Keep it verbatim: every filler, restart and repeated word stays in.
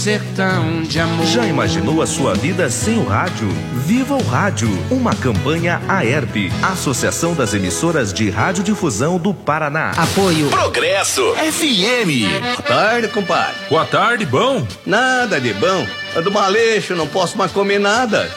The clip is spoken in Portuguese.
sertão de amor. Já imaginou a sua vida sem o rádio? Viva o Rádio, uma campanha AERP, Associação das Emissoras de Radiodifusão do Paraná. Apoio Progresso F M. Boa tarde, compadre. Boa tarde, bom? Nada de bom. Ando maleixo, não posso mais comer nada.